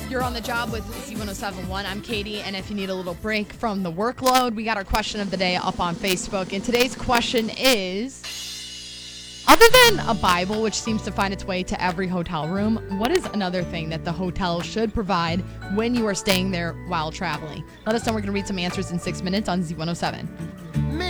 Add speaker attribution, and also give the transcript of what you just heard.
Speaker 1: You're on the job with Z1071. I'm Katie, and if you need a little break from the workload, we got our question of the day up on Facebook. And today's question is, other than a Bible, which seems to find its way to every hotel room, what is another thing that the hotel should provide when you are staying there while traveling? Let us know. We're going to read some answers in 6 minutes on Z107.